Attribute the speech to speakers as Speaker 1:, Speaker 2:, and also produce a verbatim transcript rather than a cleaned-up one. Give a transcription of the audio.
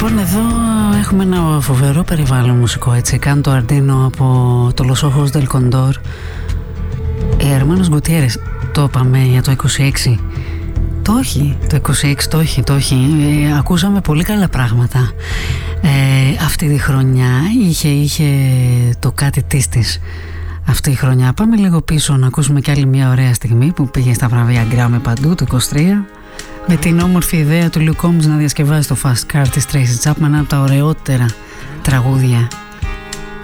Speaker 1: Λοιπόν, εδώ έχουμε ένα φοβερό περιβάλλον μουσικό, έτσι. Κάντο Αρντίνο από το Los Ojos del Condor. Ε, Hermanos Gutierrez, το είπαμε για το είκοσι έξι. Το όχι, το είκοσι έξι το όχι, το όχι. Ε, ακούσαμε πολύ καλά πράγματα. Ε, αυτή τη χρονιά είχε, είχε το κάτι της της αυτή η χρονιά. Πάμε λίγο πίσω να ακούσουμε κι άλλη μια ωραία στιγμή που πήγε στα βραβεία Grammy παντού το είκοσι τρία, με την όμορφη ιδέα του Luke Combs να διασκευάσει το Fast Car της Tracy Chapman, ένα από τα ωραιότερα τραγούδια